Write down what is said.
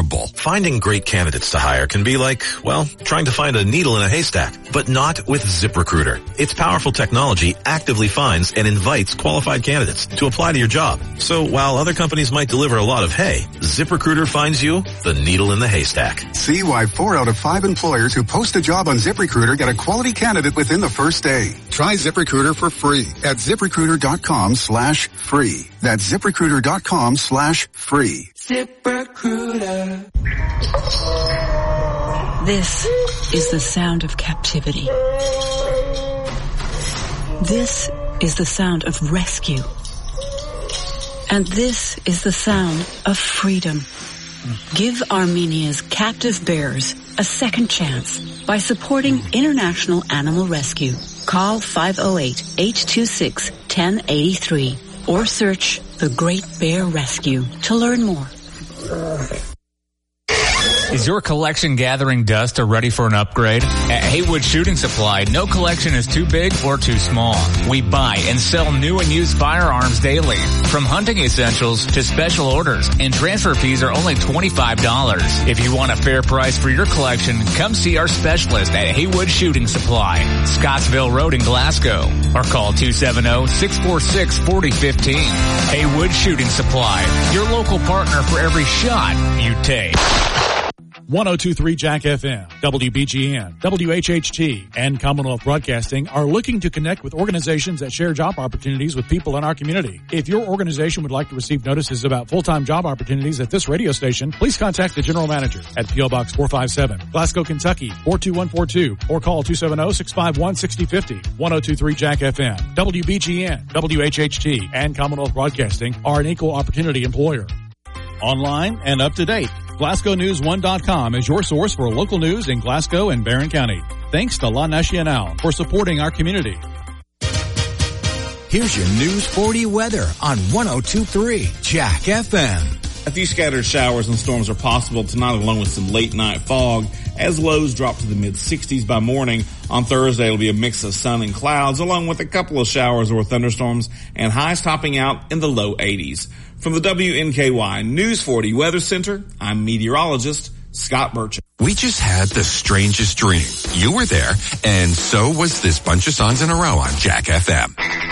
affordable. Finding great candidates to hire can be like, well, trying to find a needle in a haystack, but not with ZipRecruiter. Its powerful technology actively finds and invites qualified candidates to apply to your job. So while other companies might deliver a lot of hay, ZipRecruiter finds you the needle in the haystack. See why 4 out of 5 employers who post a job on ZipRecruiter get a quality candidate within the first day. Try ZipRecruiter for free at ZipRecruiter.com/free. That's ZipRecruiter.com/free. ZipRecruiter. This is the sound of captivity. This is the sound of rescue. And this is the sound of freedom. Give Armenia's captive bears a second chance by supporting International Animal Rescue. Call 508-826-1083 or search The Great Bear Rescue to learn more. Is your collection gathering dust or ready for an upgrade? At Haywood Shooting Supply, no collection is too big or too small. We buy and sell new and used firearms daily, from hunting essentials to special orders, and transfer fees are only $25. If you want a fair price for your collection, come see our specialist at Haywood Shooting Supply, Scottsville Road in Glasgow, or call 270-646-4015. Haywood Shooting Supply, your local partner for every shot you take. 102.3 Jack FM, WBGN, WHHT, and Commonwealth Broadcasting are looking to connect with organizations that share job opportunities with people in our community. If your organization would like to receive notices about full-time job opportunities at this radio station, please contact the general manager at P.O. Box 457, Glasgow, Kentucky, 42142, or call 270-651-6050. 102.3 Jack FM, WBGN, WHHT, and Commonwealth Broadcasting are an equal opportunity employer. Online and up to date, GlasgowNews1.com is your source for local news in Glasgow and Barron County. Thanks to La Nacional for supporting our community. Here's your News 40 weather on 102.3 Jack FM. A few scattered showers and storms are possible tonight, along with some late night fog, as lows drop to the mid-60s by morning. On Thursday, it'll be a mix of sun and clouds, along with a couple of showers or thunderstorms, and highs topping out in the low 80s. From the WNKY News 40 Weather Center, I'm meteorologist Scott Burchett. We just had the strangest dream. You were there, and so was this bunch of songs in a row on Jack FM.